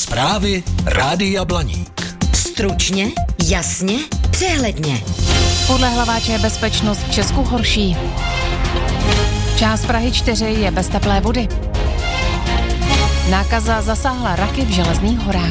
Zprávy Rádia Blaník. Stručně, jasně, přehledně. Podle hlaváče je bezpečnost v Česku horší. Část Prahy 4 je bez teplé vody. Nákaza zasáhla raky v Železných horách.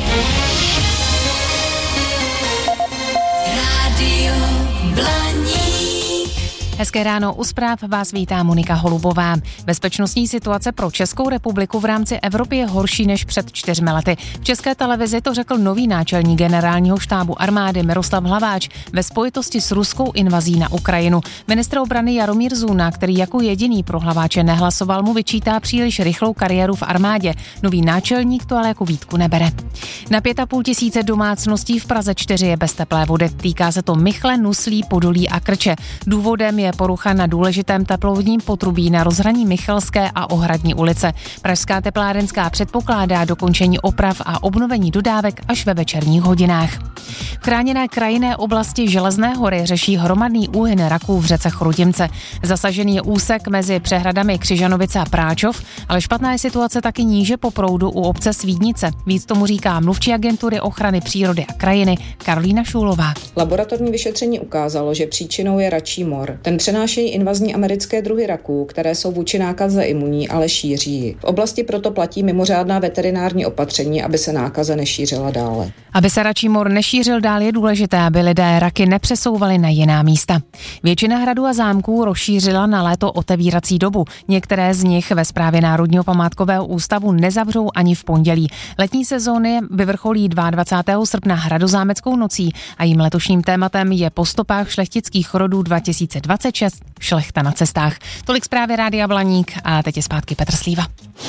Rádio Blaník. Hezké ráno, u zpráv vás vítá Monika Holubová. Bezpečnostní situace pro Českou republiku v rámci Evropy je horší než před 4 lety. V České televizi to řekl nový náčelník generálního štábu armády Miroslav Hlaváč ve spojitosti s ruskou invazí na Ukrajinu. Ministr obrany Jaromír Zuna, který jako jediný pro Hlaváče nehlasoval, mu vyčítá příliš rychlou kariéru v armádě. Nový náčelník to ale jako výtku nebere. Na 5,5 tisíce domácností v Praze 4 je bez teplé vody. Týká se to Michle, Nuslí, Podolí a Krče. Důvodem je porucha na důležitém teplovodním potrubí na rozhraní Michalské a Ohradní ulice. Pražská teplárenská předpokládá dokončení oprav a obnovení dodávek až ve večerních hodinách. V chráněné krajinné oblasti Železné hory řeší hromadný úhyn raků v řece Chrudimce. Zasažený je úsek mezi přehradami Křižanovice a Práčov, ale špatná je situace taky níže po proudu u obce Svídnice. Víc tomu říká mluvčí agentury ochrany přírody a krajiny Karolína Šůlová. Laboratorní vyšetření ukázalo, že příčinou je račí mor. Ten přenášejí invazní americké druhy raků, které jsou vůči nákaze imunní, ale šíří ji. V oblasti proto platí mimořádná veterinární opatření, aby se nákaza nešířila dále. Aby se račí mor nešířil dál, je důležité, aby lidé raky nepřesouvali na jiná místa. Většina hradů a zámků rozšířila na léto otevírací dobu. Některé z nich ve správě Národního památkového ústavu nezavřou ani v pondělí. Letní sezóny vyvrcholí 22. srpna Hradozámeckou nocí a jím letošním tématem je po stopách šlechtických rodů 2026 šlechta na cestách. Tolik zprávy Rádia Blaník a teď je zpátky Petr Slíva.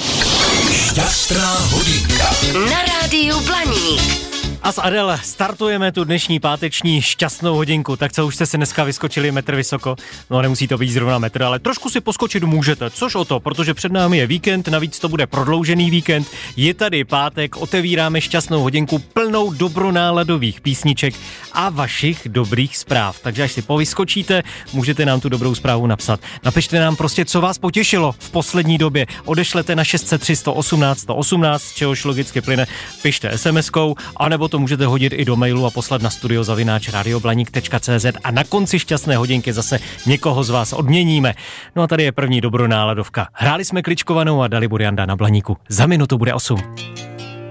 Šťastná hodinka Na Rádiu Blaník. A s Adele startujeme tu dnešní páteční šťastnou hodinku. Tak co, už jste si dneska vyskočili metr vysoko? No, nemusí to být zrovna metr, ale trošku si poskočit můžete. Což o to, protože před námi je víkend, navíc to bude prodloužený víkend. Je tady pátek, otevíráme šťastnou hodinku plnou dobronáladových písniček a vašich dobrých zpráv. Takže až si povyskočíte, můžete nám tu dobrou zprávu napsat. Napište nám prostě, co vás potěšilo v poslední době. Odešlete na 603 118 118, z čehož logicky plyne, pište SMS-kou, anebo to můžete hodit i do mailu a poslat na studio@radioblanik.cz a na konci šťastné hodinky zase někoho z vás odměníme. No a tady je první dobronáladovka. Hráli jsme kličkovanou a Dalibor Janda na Blaníku. Za minutu bude 8.